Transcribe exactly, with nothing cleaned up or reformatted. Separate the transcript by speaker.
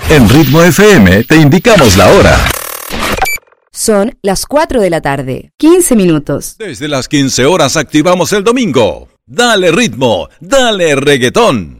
Speaker 1: En Ritmo F M te indicamos la hora.
Speaker 2: Son las cuatro de la tarde, quince minutos.
Speaker 1: Desde las quince horas activamos el domingo. Dale ritmo, dale reggaetón.